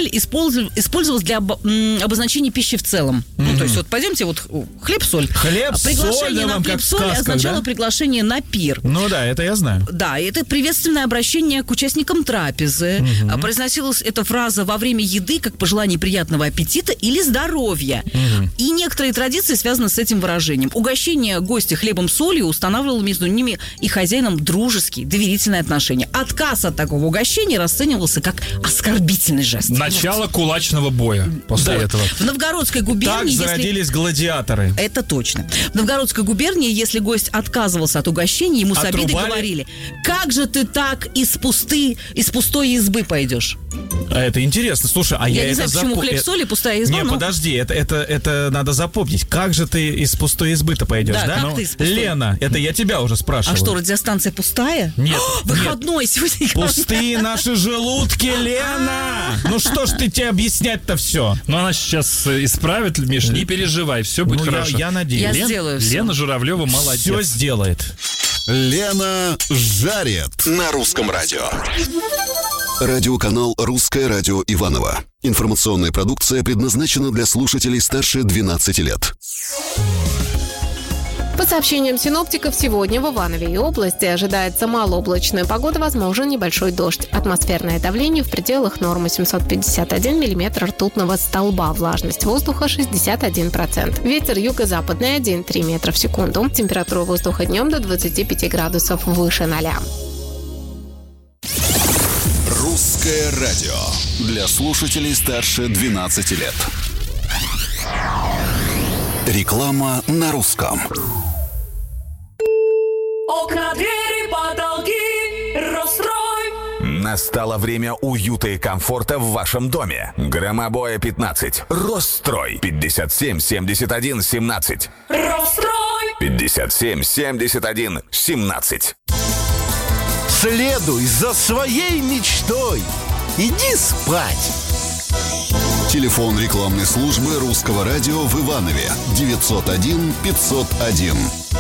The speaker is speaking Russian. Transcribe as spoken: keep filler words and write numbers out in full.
соль использов- использовалась для об- м, обозначения пищи в целом. Mm-hmm. Ну, то есть, вот пойдемте, вот хлеб-соль. Хлеб-соль, на хлеб-соль означало да? приглашение на пир. Ну да, это я знаю. Да, это приветственное обращение к участникам трапезы. Mm-hmm. Произносилась эта фраза во время еды как пожелание приятного аппетита или здоровья. Mm-hmm. И некоторые традиции связаны с этим выражением. Угощение гостя хлебом-солью устанавливало между ними и хозяином дружеские, доверительные отношения. Отказ от такого угощения расценивался как оскорбительный жест. Начало вот. Кулачного боя после да. этого. В Новгородской губернии... Так зародились если... гладиаторы. Это точно. В Новгородской губернии, если гость отказывался от угощения, ему с обидой говорили: как же ты так из, пусты, из пустой избы пойдешь? А это интересно. Слушай, а я, я не это знаю, почему запом... хлеб-соль и пустая изба. Не, но... подожди, это, это, это надо запомнить. Как же ты из пустой избы-то пойдешь, да? Да, как ну, ты из пустой? Лена, это я тебя уже спрашиваю. А что, радиостанция пустая? Нет. О, выходной нет. сегодня. Пустые наши желудки, Лена! Ну что ж ты тебе объяснять-то все? Ну она сейчас исправит, Миш, не переживай, все будет ну, хорошо. Я, я надеюсь. Я Лен, сделаю все. Лена Журавлева молодец. Все сделает. Лена жарит на русском радио. Радиоканал «Русское радио Иваново». Информационная продукция предназначена для слушателей старше двенадцати лет. По сообщениям синоптиков, сегодня в Иванове и области ожидается малооблачная погода, возможен небольшой дождь. Атмосферное давление в пределах нормы семьсот пятьдесят один миллиметр ртутного столба. Влажность воздуха шестьдесят один процент. Ветер юго-западный один и три метра в секунду. Температура воздуха днем до двадцати пяти градусов выше ноля. Русское радио для слушателей старше двенадцати лет. Реклама на русском. Окна, двери, потолки, Росстрой. Настало время уюта и комфорта в вашем доме. Громобоя пятнадцать. Росстрой. пятьдесят семь семьдесят один семнадцать. Росстрой. пятьдесят семь семьдесят один семнадцать. Следуй за своей мечтой. Иди спать. Телефон рекламной службы Русского радио в Иванове девятьсот один пятьсот один.